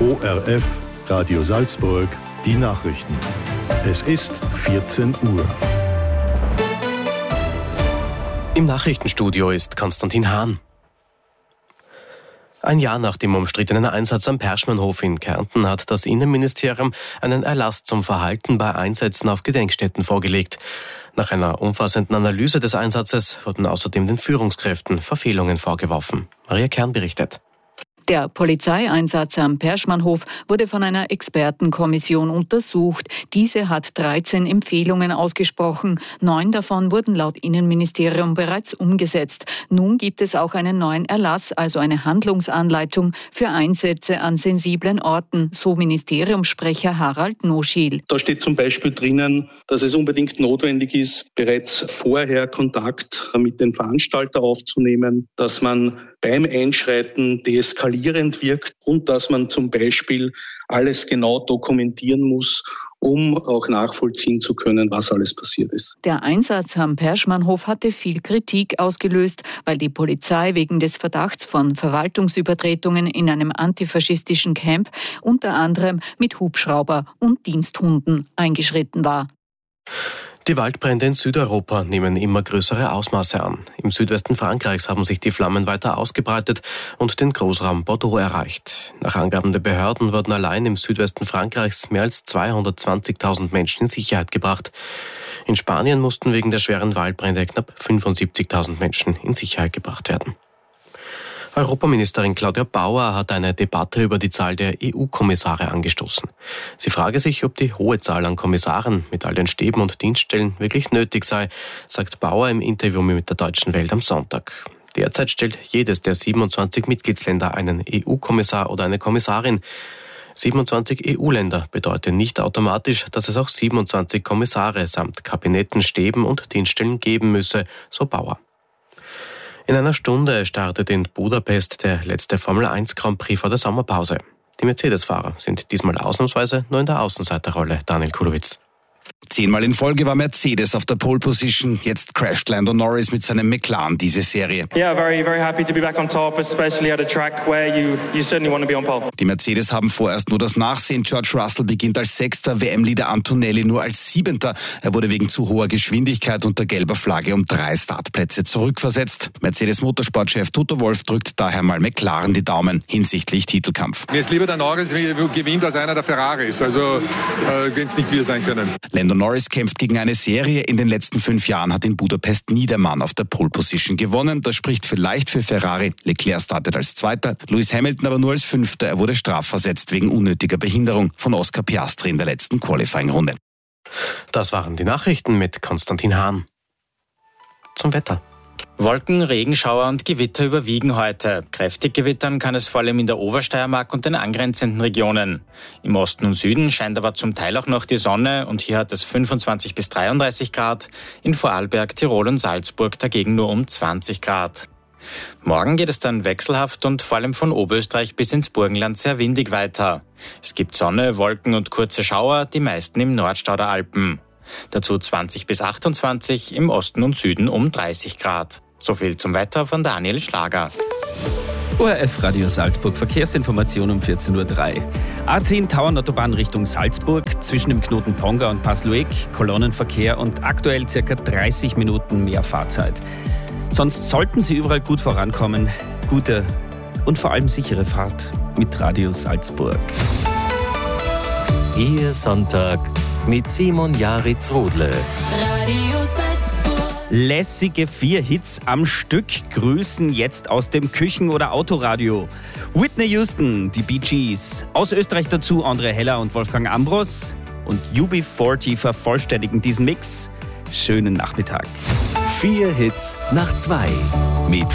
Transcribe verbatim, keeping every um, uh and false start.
O R F, Radio Salzburg, die Nachrichten. Es ist vierzehn Uhr. Im Nachrichtenstudio ist Konstantin Hahn. Ein Jahr nach dem umstrittenen Einsatz am Perschmannhof in Kärnten hat das Innenministerium einen Erlass zum Verhalten bei Einsätzen auf Gedenkstätten vorgelegt. Nach einer umfassenden Analyse des Einsatzes wurden außerdem den Führungskräften Verfehlungen vorgeworfen. Maria Kern berichtet. Der Polizeieinsatz am Perschmannhof wurde von einer Expertenkommission untersucht. Diese hat dreizehn Empfehlungen ausgesprochen. Neun davon wurden laut Innenministerium bereits umgesetzt. Nun gibt es auch einen neuen Erlass, also eine Handlungsanleitung für Einsätze an sensiblen Orten, so Ministeriumssprecher Harald Noschiel. Da steht zum Beispiel drinnen, dass es unbedingt notwendig ist, bereits vorher Kontakt mit dem Veranstalter aufzunehmen, dass man beim Einschreiten deeskalierend wirkt und dass man zum Beispiel alles genau dokumentieren muss, um auch nachvollziehen zu können, was alles passiert ist. Der Einsatz am Perschmannhof hatte viel Kritik ausgelöst, weil die Polizei wegen des Verdachts von Verwaltungsübertretungen in einem antifaschistischen Camp unter anderem mit Hubschrauber und Diensthunden eingeschritten war. Die Waldbrände in Südeuropa nehmen immer größere Ausmaße an. Im Südwesten Frankreichs haben sich die Flammen weiter ausgebreitet und den Großraum Bordeaux erreicht. Nach Angaben der Behörden wurden allein im Südwesten Frankreichs mehr als zweihundertzwanzigtausend Menschen in Sicherheit gebracht. In Spanien mussten wegen der schweren Waldbrände knapp fünfundsiebzigtausend Menschen in Sicherheit gebracht werden. Europaministerin Claudia Bauer hat eine Debatte über die Zahl der E U-Kommissare angestoßen. Sie frage sich, ob die hohe Zahl an Kommissaren mit all den Stäben und Dienststellen wirklich nötig sei, sagt Bauer im Interview mit der Deutschen Welt am Sonntag. Derzeit stellt jedes der siebenundzwanzig Mitgliedsländer einen E U-Kommissar oder eine Kommissarin. siebenundzwanzig E U-Länder bedeutet nicht automatisch, dass es auch siebenundzwanzig Kommissare samt Kabinetten, Stäben und Dienststellen geben müsse, so Bauer. In einer Stunde startet in Budapest der letzte Formel eins Grand Prix vor der Sommerpause. Die Mercedes-Fahrer sind diesmal ausnahmsweise nur in der Außenseiterrolle. Daniel Kulowitz. Zehnmal in Folge war Mercedes auf der Pole Position. Jetzt crasht Lando Norris mit seinem McLaren diese Serie. Yeah, very, very happy to be back on top, especially at a track where you, you certainly want to be on pole. Die Mercedes haben vorerst nur das Nachsehen. George Russell beginnt als Sechster, W M-Leader Antonelli nur als Siebenter. Er wurde wegen zu hoher Geschwindigkeit unter gelber Flagge um drei Startplätze zurückversetzt. Mercedes-Motorsportchef Toto Wolff drückt daher mal McLaren die Daumen hinsichtlich Titelkampf. Mir ist lieber der Norris gewinnt als einer der Ferraris, also äh, wenn es nicht wir sein können. Lando Norris kämpft gegen eine Serie. In den letzten fünf Jahren hat in Budapest nie der Mann auf der Pole Position gewonnen. Das spricht vielleicht für Ferrari. Leclerc startet als Zweiter, Lewis Hamilton aber nur als Fünfter. Er wurde strafversetzt wegen unnötiger Behinderung von Oscar Piastri in der letzten Qualifying-Runde. Das waren die Nachrichten mit Konstantin Hahn. Zum Wetter. Wolken, Regenschauer und Gewitter überwiegen heute. Kräftig gewittern kann es vor allem in der Obersteiermark und den angrenzenden Regionen. Im Osten und Süden scheint aber zum Teil auch noch die Sonne und hier hat es fünfundzwanzig bis dreiunddreißig Grad. In Vorarlberg, Tirol und Salzburg dagegen nur um zwanzig Grad. Morgen geht es dann wechselhaft und vor allem von Oberösterreich bis ins Burgenland sehr windig weiter. Es gibt Sonne, Wolken und kurze Schauer, die meisten im Nordstau der Alpen. Dazu zwanzig bis achtundzwanzig, im Osten und Süden um dreißig Grad. So viel zum Wetter von Daniel Schlager. O R F Radio Salzburg, Verkehrsinformation um vierzehn Uhr drei. A zehn Tauernautobahn Richtung Salzburg, zwischen dem Knoten Ponga und Pasluek, Kolonnenverkehr und aktuell ca. dreißig Minuten mehr Fahrzeit. Sonst sollten Sie überall gut vorankommen. Gute und vor allem sichere Fahrt mit Radio Salzburg. Ihr Sonntag mit Simon Jaritz-Rodle. Radio Salzburg. Lässige vier Hits am Stück grüßen jetzt aus dem Küchen- oder Autoradio. Whitney Houston, die Bee Gees. Aus Österreich dazu André Heller und Wolfgang Ambros. Und U B vierzig vervollständigen diesen Mix. Schönen Nachmittag. Vier Hits nach zwei. Mit